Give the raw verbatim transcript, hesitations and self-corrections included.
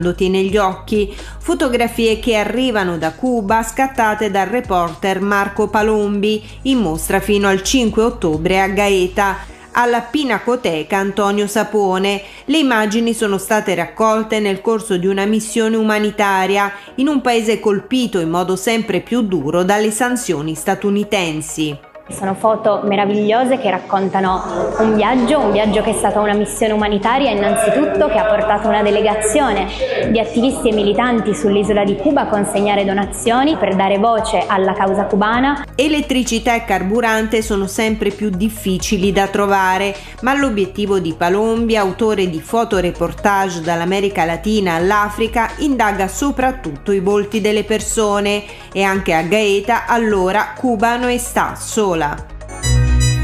negli occhi, fotografie che arrivano da Cuba scattate dal reporter Marco Palombi, in mostra fino al cinque ottobre a Gaeta. Alla Pinacoteca Antonio Sapone. Le immagini sono state raccolte nel corso di una missione umanitaria in un paese colpito in modo sempre più duro dalle sanzioni statunitensi. Sono foto meravigliose che raccontano un viaggio, un viaggio che è stata una missione umanitaria innanzitutto, che ha portato una delegazione di attivisti e militanti sull'isola di Cuba a consegnare donazioni per dare voce alla causa cubana. Elettricità e carburante sono sempre più difficili da trovare, ma l'obiettivo di Palombi, autore di fotoreportage dall'America Latina all'Africa, indaga soprattutto i volti delle persone, e anche a Gaeta allora Cuba non sta sola.